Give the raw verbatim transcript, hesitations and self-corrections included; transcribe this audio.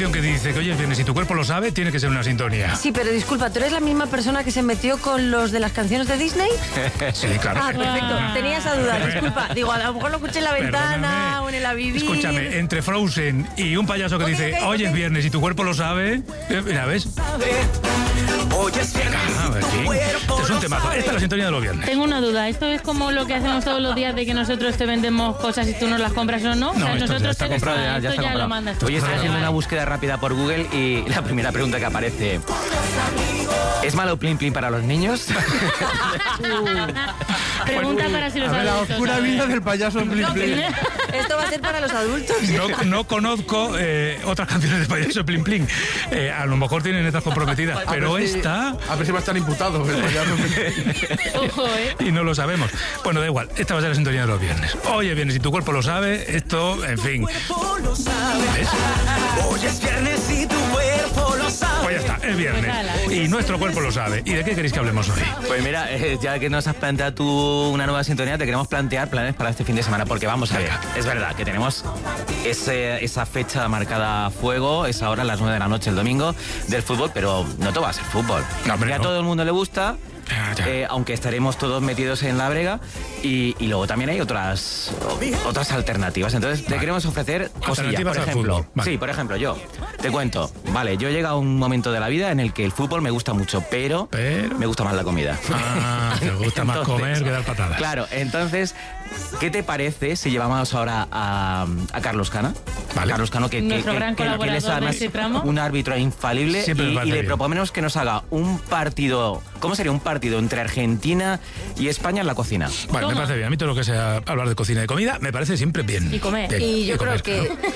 canción que dice que hoy es viernes y tu cuerpo lo sabe, tiene que ser una sintonía. Sí, pero disculpa, ¿tú eres la misma persona que se metió con los de las canciones de Disney? Sí, claro. Ah, perfecto. Tenía esa duda, disculpa. Digo, a lo mejor lo escuché en la ventana Perdóname. o en el Aviví. Escúchame, entre Frozen y un payaso que Ok, dice ok, hoy ok. es viernes y tu cuerpo lo sabe, eh, mira, ¿ves? Hoy es viernes Ah, y tu aquí. cuerpo Este es un lo temazo. sabe. Esta es la sintonía de los viernes. Tengo una duda, ¿esto es como lo que hacemos todos los días de que nosotros te vendemos cosas y tú nos las compras o no? O No, sea, esto ya nosotros está te- comprado, Ya, ya esto está ya comprado. lo mandas tú. Hoy estoy Vale, haciendo vale. una búsqueda rápida por Google y la primera pregunta que aparece: ¿es malo Plin Plin para los niños? Pregunta para si los A ver, la adultos, oscura ¿sabes? vida del payaso en Plin Plin. Esto va a ser para los adultos. No, no conozco eh, otras canciones de payaso Plin Plin. Eh, a lo mejor tienen estas comprometidas, pero A ver si- esta... A ver si va a estar imputado el payaso en Plin Plin. Ojo, ¿eh? Y no lo sabemos. Bueno, da igual, esta va a ser la sintonía de los viernes. Hoy es viernes y tu cuerpo lo sabe, esto, en fin. Cuerpo lo sabe. ¿Ves? Hoy es viernes y tu cuerpo lo sabe. Pues ya está, es viernes. Pues ala. Y nuestro cuerpo lo sabe. ¿Y de qué queréis que hablemos hoy? Pues mira, eh, ya que nos has planteado tú una nueva sintonía, te queremos plantear planes para este fin de semana, porque vamos a ver, es verdad que tenemos ese, esa fecha marcada a fuego, esa hora a las nueve de la noche el domingo del fútbol, pero no todo va a ser fútbol. No, hombre, ya a no. todo el mundo le gusta. Ya, ya. Eh, aunque estaremos todos metidos en la brega y, y luego también hay otras otras alternativas. Entonces te Vale. queremos ofrecer cosillas. Alternativas Por al ejemplo, fútbol. Vale. sí, por ejemplo, yo te cuento, vale, yo he llegado a un momento de la vida en el que el fútbol me gusta mucho, pero, Pero- me gusta más la comida. Ah, te gusta más Entonces, comer que dar patadas. Claro, entonces, ¿qué te parece si llevamos ahora a, a Carlos Cana? Vale. Carlos Cano, que, que, Nuestro que- gran que- que él es colaborador de además este tramo. un árbitro infalible Siempre me y, y parece le bien. proponemos que nos haga un partido, ¿cómo sería un partido entre Argentina y España en la cocina? Vale, me Toma. parece bien. A mí todo lo que sea hablar de cocina y de comida me parece siempre bien. Y comer. Bien, Y yo creo comer, que claro.